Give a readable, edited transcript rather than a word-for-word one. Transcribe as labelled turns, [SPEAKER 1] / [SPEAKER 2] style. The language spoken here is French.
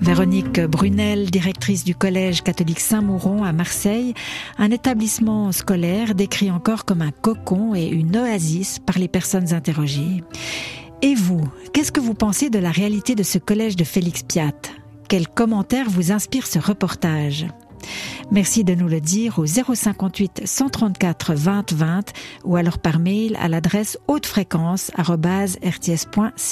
[SPEAKER 1] Véronique Brunel, directrice du collège catholique Saint-Mauron à Marseille, un établissement scolaire décrit encore comme un cocon et une oasis par les personnes interrogées. Et vous, qu'est-ce que vous pensez de la réalité de ce collège de Félix Piat ? Quels commentaires vous inspire ce reportage ? Merci de nous le dire au 058 134 20 20 ou alors par mail à l'adresse hautefréquence@rts.ca.